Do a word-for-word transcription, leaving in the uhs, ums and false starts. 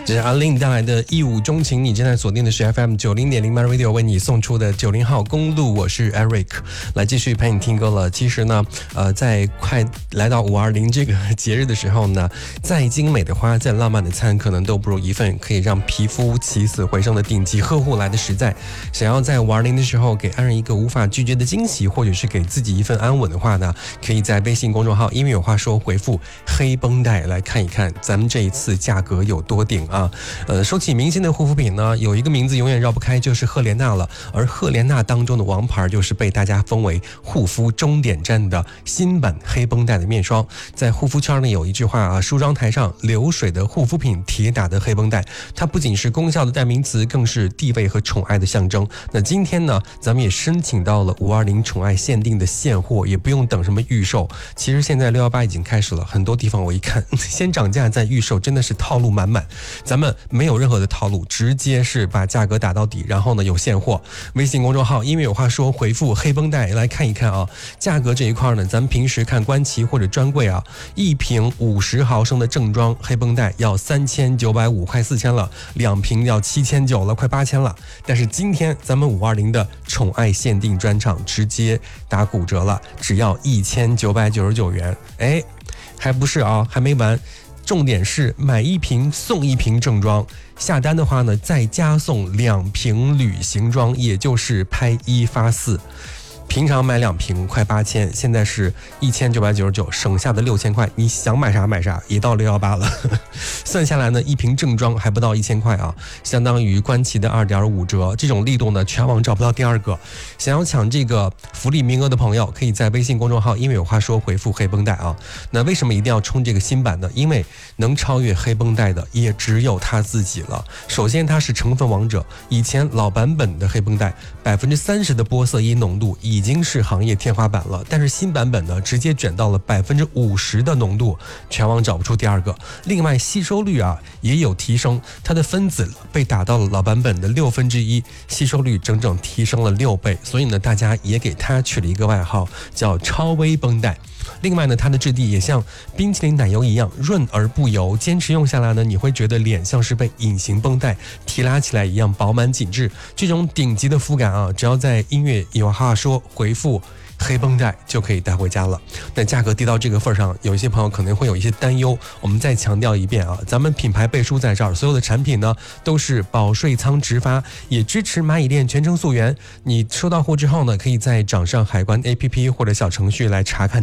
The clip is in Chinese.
这是阿令带来的义务钟情，你正在锁定的是 F M 九零点零 My Radio 为你送出的九零号公路，我是 Eric， 来继续陪你听歌了。其实呢，呃，在快来到五二零这个节日的时候呢，再精美的花，再浪漫的餐，可能都不如一份可以让皮肤起死回生的顶级呵护来的实在。想要在五二零的时候给爱人一个无法拒绝的惊喜，或者是给自己一份安稳的话呢，可以在微信公众号音乐有话说回复黑绷带来看一看咱们这一次价格有多顶啊。呃，说起明星的护肤品呢，有一个名字永远绕不开，就是赫莲娜了。而赫莲娜当中的王牌就是被大家封为护肤终点站的新版黑绷带的面霜。在护肤圈里有一句话啊，梳妆台上流水的护肤品，铁打的黑绷带，它不仅是功效的代名词，更是地位和宠爱的象征。那今天呢，咱们也申请到了五二零宠爱限定的现货，也不用等什么预售。其实现在六一八已经开始了，很多地方我一看先涨价再预售，真的是套路满满。咱们没有任何的套路，直接是把价格打到底，然后呢有现货。微信公众号音乐有话说回复黑绷带来看一看啊。价格这一块呢，咱们平时看官旗或者专柜啊，一瓶五十毫升的正装黑绷带要三千九百五，快四千了，两瓶要七千九了，快八千了。但是今天咱们五二零的宠爱限定专场直接打骨折了，只要一千九百九十九元。哎，还不是啊，还没完。重点是买一瓶送一瓶正装，下单的话呢，再加送两瓶旅行装，也就是拍一发四。平常买两瓶快八千，现在是一千九百九十九，省下的六千块，你想买啥买啥，也到六一八了。算下来呢，一瓶正装还不到一千块啊，相当于官旗的二点五折。这种力度呢，全网找不到第二个。想要抢这个福利名额的朋友，可以在微信公众号因为有话说回复黑绷带啊。那为什么一定要冲这个新版呢？因为能超越黑绷带的也只有它自己了。首先它是成分王者，以前老版本的黑绷带百分之三十的玻色因浓度已经是行业天花板了，但是新版本呢，直接卷到了百分之五十的浓度，全网找不出第二个。另外吸收率啊也有提升，它的分子被打到了老版本的六分之一，吸收率整整提升了六倍，所以呢，大家也给它取了一个外号，叫超微绷带。另外呢，它的质地也像冰淇淋奶油一样润而不油，坚持用下来呢，你会觉得脸像是被隐形绷带提拉起来一样饱满紧致。这种顶级的肤感啊，只要在音乐有话说回复黑绷带就可以带回家了。那价格低到这个份上，有一些朋友可能会有一些担忧，我们再强调一遍啊，咱们品牌背书在这儿，所有的产品呢都是保税仓直发，也支持蚂蚁链全程溯源。你收到货之后呢，可以在掌上海关 A P P 或者小程序来查看